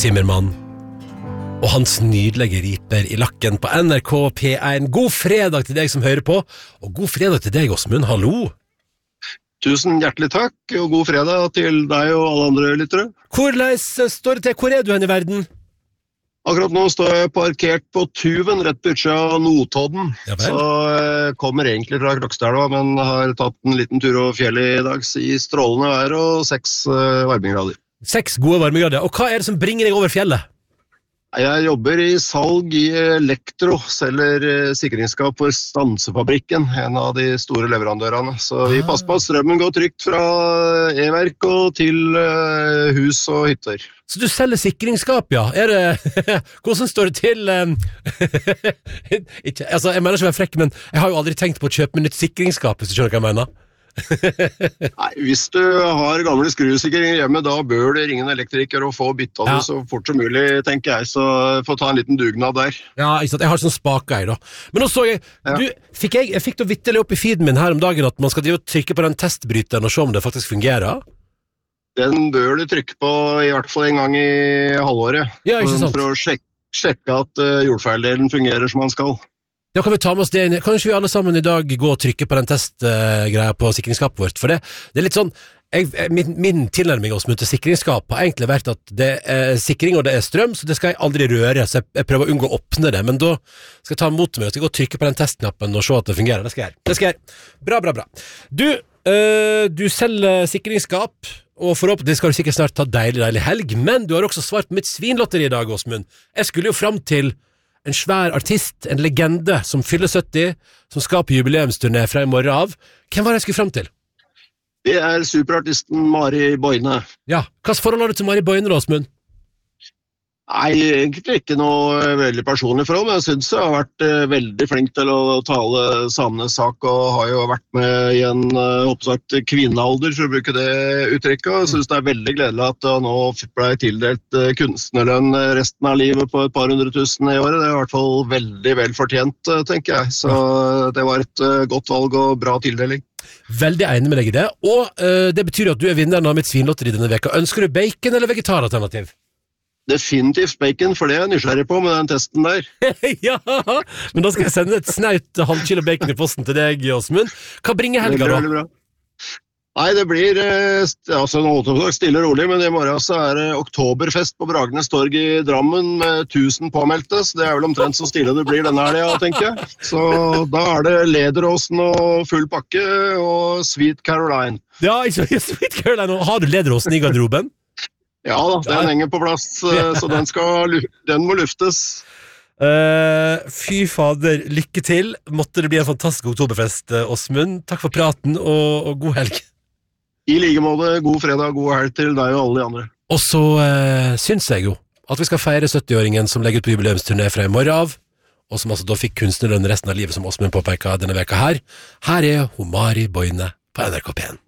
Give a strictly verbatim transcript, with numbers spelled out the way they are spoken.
Zimmermann og hans nydelige riper i lakken på N R K P én. God fredag til deg som hører på, og god fredag til deg, Åsmund. Hallo! Tusen hjertelig takk, og god fredag til deg og alle andre lyttere. Hvordan står det til? Hvor er du hen i verden? Akkurat nå står jeg parkert på Tuven, rett på utsida av Notodden. Ja, vel. Så jeg kommer egentlig fra Krokstadelva, men har tatt en liten tur over fjellet i dag i strålende vær og seks uh, varmegrader. Seks gode varmegrader. Og hva er det som bringer deg over fjellet? Jeg jobber i salg i Elektro, selger uh, sikringsskap for Stansefabrikken, en av de store leverandørene. Så vi passer på at strømmen går trygt fra e-verk og til uh, hus og hytter. Så du selger sikringsskap, ja. Er det... Hvordan står det til? ikke, altså, jeg mener ikke å være frekk, men jeg har jo aldri tenkt på å kjøpe meg nytt sikringsskap, hvis du skjønner hva jeg mener. Nei, hvis du har gamle skrusikringer hjemme, da bør du ringe en elektriker og få bytta det Ja. så fort som mulig, tenker jeg. Så få ta en liten dugnad der. Ja, ikke sant? Jeg har sånn spaker jeg da. Men nå så jeg, Ja. du, fikk jeg, jeg fikk da vittelig opp i feeden min her om dagen at man skal drive og trykke på den testbryteren og se om det faktisk fungerer. Den bør du trykke på i hvert fall en gang i halvåret. Ja, ikke sant? For å sjek sjekke at uh, jordfeildelen fungerer som man skal. Da kan vi ta med oss det inn. Kan ikke vi alle sammen i dag gå og trykke på den testgreia uh, på sikringsskapet vårt? For det, det er litt sånn, jeg, min, min tilnærming også til sikringsskap har egentlig vært at det er sikring og det er strøm, så det skal jeg aldri røre, så jeg, jeg prøver å unngå å åpne det, men da skal jeg ta mot meg og skal gå og trykke på den testknappen og se at det fungerer. Det skal jeg gjøre. Det skal jeg gjøre. Bra, bra, bra. Du, uh, du selger sikringsskap, og forhåpentlig skal du sikkert snart ta deilig, deilig helg, men du har også svart på mitt svinlotteri i dag, Åsmund. Jeg skulle jo fram til en svær artist, en legende, som fyller sytti, som skal på jubileumsturné fra i morgen av. Hvem var det jeg skulle fram til? Det er superartisten Mari Boine. Ja, hva forhold har du til Mari Boine, Åsmund? Nei, egentlig ikke noe veldig personlig forhold, men jeg synes jeg har vært uh, veldig flink til å tale samenes sak, og har jo vært med i en uh, oppsagt kvinnealder, for å bruke det uttrykket, og jeg synes det er veldig gledelig at jeg nå ble tildelt uh, kunstnerlønn resten av livet på et par hundre tusen i året. Det er i hvert fall veldig vel fortjent, uh, tenker jeg, så uh, det var et uh, godt valg og bra tildeling. Veldig enig med deg i det, og uh, det betyr at du er vinneren av mitt svinlotteri denne veka. Ønsker du bacon eller vegetaralternativ? Definitivt bacon, for det er jeg nysgjerrig på med den testen der. Ja, men da skal jeg sende et snaut halvkilo bacon i posten til deg, Åsmund. Hva bringer helga da? Veldig bra. Nei, det blir eh, altså, nå stille og rolig, men i morgen så er det oktoberfest på Bragernes torg i Drammen med tusen påmeldte, så det er vel omtrent så stille det blir denne helga, tenker jeg. Så da er det Lederåsen og full pakke og Sweet Caroline. Ja, ikke Sweet Caroline. Har du Lederåsen i garderoben? Ja da, den henger på plass, så den, skal, den må luftes. Uh, fy fader, lykke til. Måtte det bli en fantastisk oktoberfest, Åsmund. Takk for praten, og, og god helg. I like måte, god fredag, god helg til deg og alle de andre. Og så uh, syns jeg jo at vi skal feire sytti-åringen som legger ut på jubileumsturné fra i morgen av, og som altså da fikk kunstnerlønn resten av livet, som Åsmund påpeker denne veka her. Her er Mari Boine på N R K P én.